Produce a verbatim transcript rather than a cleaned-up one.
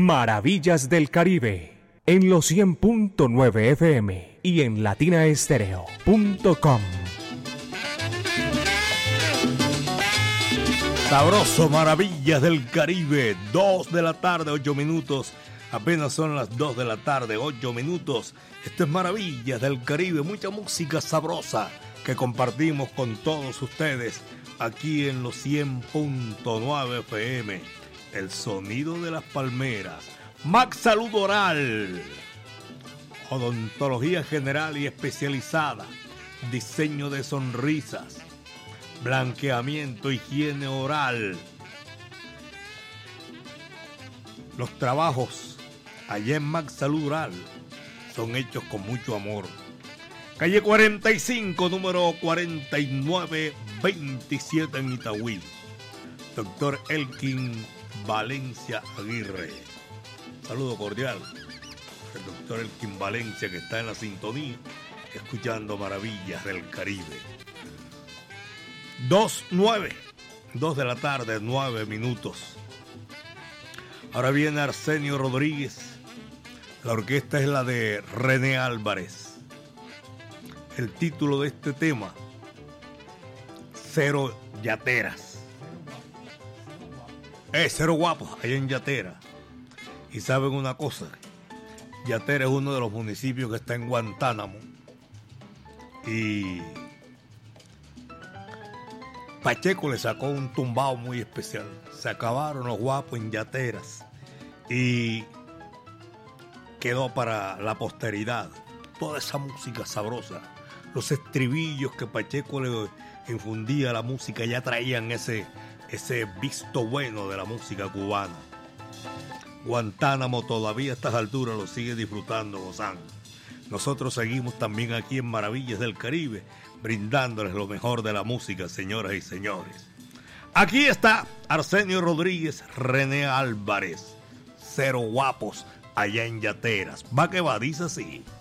Maravillas del Caribe, en los cien punto nueve F M y en latina estéreo punto com. Sabroso, Maravillas del Caribe, dos de la tarde, ocho minutos. Apenas son las dos de la tarde, ocho minutos. Esto es Maravillas del Caribe, mucha música sabrosa que compartimos con todos ustedes aquí en los cien punto nueve F M. El sonido de las palmeras. Max Salud Oral. Odontología general y especializada. Diseño de sonrisas. Blanqueamiento, higiene oral. Los trabajos allá en Max Salud Oral son hechos con mucho amor. Calle cuarenta y cinco, número cuarenta y nueve veintisiete en Itagüí. Doctor Elkin Valencia Aguirre. Saludo cordial. El doctor Elkin Valencia, que está en la sintonía, escuchando Maravillas del Caribe. Dos, nueve. Dos de la tarde, nueve minutos. Ahora viene Arsenio Rodríguez. La orquesta es la de René Álvarez. El título de este tema, Cero Yateras. Eh, Cero Guapos, allá en Yatera. Y saben una cosa, Yatera es uno de los municipios que está en Guantánamo. Y Pacheco le sacó un tumbao muy especial. Se acabaron los guapos en Yateras y quedó para la posteridad toda esa música sabrosa. Los estribillos que Pacheco le infundía a la música ya traían ese, ese visto bueno de la música cubana. Guantánamo todavía a estas alturas lo sigue disfrutando, gozando. Nosotros seguimos también aquí en Maravillas del Caribe, brindándoles lo mejor de la música, señoras y señores. Aquí está Arsenio Rodríguez, René Álvarez, Cero Guapos, allá en Yateras. Va que va, dice así.